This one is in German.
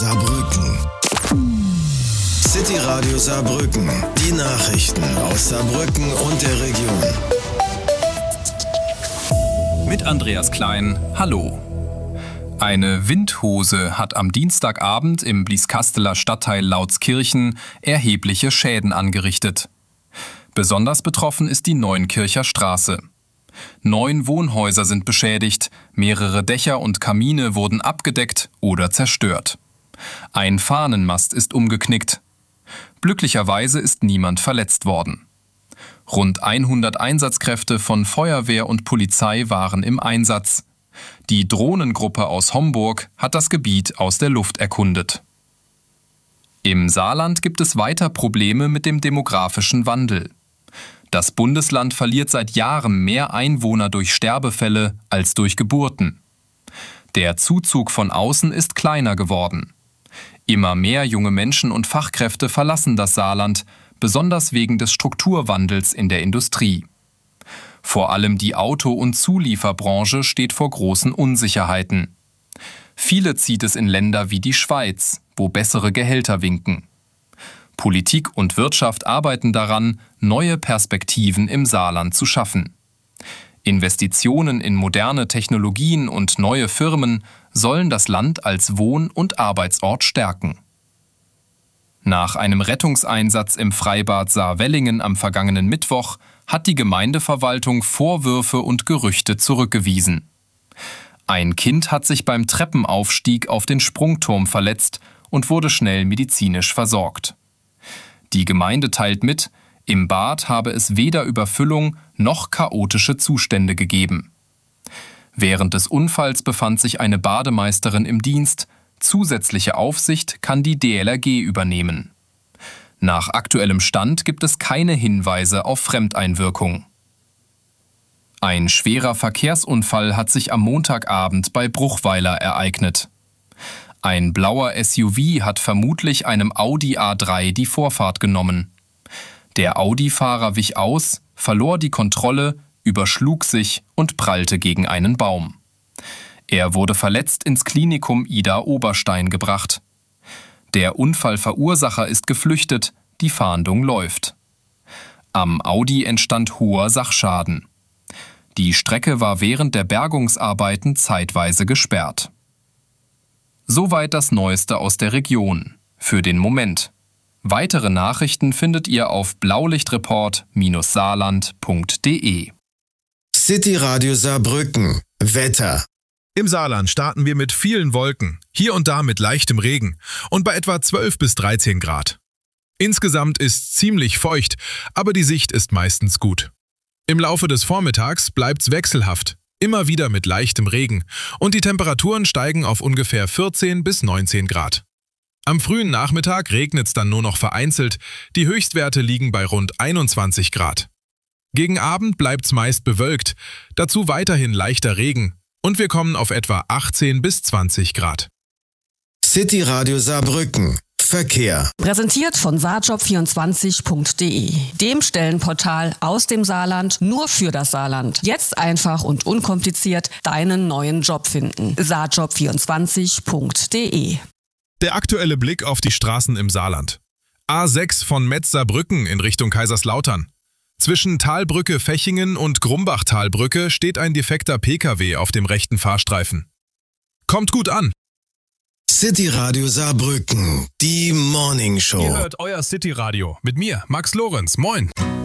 Saarbrücken. City Radio Saarbrücken. Die Nachrichten aus Saarbrücken und der Region. Mit Andreas Klein, hallo. Eine Windhose hat am Dienstagabend im Blieskasseler Stadtteil Lautskirchen erhebliche Schäden angerichtet. Besonders betroffen ist die Neunkircher Straße. 9 Wohnhäuser sind beschädigt, mehrere Dächer und Kamine wurden abgedeckt oder zerstört. Ein Fahnenmast ist umgeknickt. Glücklicherweise ist niemand verletzt worden. Rund 100 Einsatzkräfte von Feuerwehr und Polizei waren im Einsatz. Die Drohnengruppe aus Homburg hat das Gebiet aus der Luft erkundet. Im Saarland gibt es weiter Probleme mit dem demografischen Wandel. Das Bundesland verliert seit Jahren mehr Einwohner durch Sterbefälle als durch Geburten. Der Zuzug von außen ist kleiner geworden. Immer mehr junge Menschen und Fachkräfte verlassen das Saarland, besonders wegen des Strukturwandels in der Industrie. Vor allem die Auto- und Zulieferbranche steht vor großen Unsicherheiten. Viele zieht es in Länder wie die Schweiz, wo bessere Gehälter winken. Politik und Wirtschaft arbeiten daran, neue Perspektiven im Saarland zu schaffen. Investitionen in moderne Technologien und neue Firmen sollen das Land als Wohn- und Arbeitsort stärken. Nach einem Rettungseinsatz im Freibad Saarwellingen am vergangenen Mittwoch hat die Gemeindeverwaltung Vorwürfe und Gerüchte zurückgewiesen. Ein Kind hat sich beim Treppenaufstieg auf den Sprungturm verletzt und wurde schnell medizinisch versorgt. Die Gemeinde teilt mit, im Bad habe es weder Überfüllung noch chaotische Zustände gegeben. Während des Unfalls befand sich eine Bademeisterin im Dienst. Zusätzliche Aufsicht kann die DLRG übernehmen. Nach aktuellem Stand gibt es keine Hinweise auf Fremdeinwirkung. Ein schwerer Verkehrsunfall hat sich am Montagabend bei Bruchweiler ereignet. Ein blauer SUV hat vermutlich einem Audi A3 die Vorfahrt genommen. Der Audi-Fahrer wich aus, verlor die Kontrolle, überschlug sich und prallte gegen einen Baum. Er wurde verletzt ins Klinikum Idar-Oberstein gebracht. Der Unfallverursacher ist geflüchtet, die Fahndung läuft. Am Audi entstand hoher Sachschaden. Die Strecke war während der Bergungsarbeiten zeitweise gesperrt. Soweit das Neueste aus der Region. Für den Moment. Weitere Nachrichten findet ihr auf blaulichtreport-saarland.de. City Radio Saarbrücken. Wetter. Im Saarland starten wir mit vielen Wolken, hier und da mit leichtem Regen und bei etwa 12 bis 13 Grad. Insgesamt ist ziemlich feucht, aber die Sicht ist meistens gut. Im Laufe des Vormittags bleibt's wechselhaft, immer wieder mit leichtem Regen und die Temperaturen steigen auf ungefähr 14 bis 19 Grad. Am frühen Nachmittag regnet's dann nur noch vereinzelt, die Höchstwerte liegen bei rund 21 Grad. Gegen Abend bleibt's meist bewölkt, dazu weiterhin leichter Regen und wir kommen auf etwa 18 bis 20 Grad. City Radio Saarbrücken. Verkehr. Präsentiert von saarjob24.de, dem Stellenportal aus dem Saarland nur für das Saarland. Jetzt einfach und unkompliziert deinen neuen Job finden. saarjob24.de. Der aktuelle Blick auf die Straßen im Saarland. A6 von Metz-Saarbrücken in Richtung Kaiserslautern. Zwischen Talbrücke-Fechingen und Grumbach-Talbrücke steht ein defekter Pkw auf dem rechten Fahrstreifen. Kommt gut an! City Radio Saarbrücken, die Morning Show. Ihr hört euer City Radio mit mir, Max Lorenz. Moin!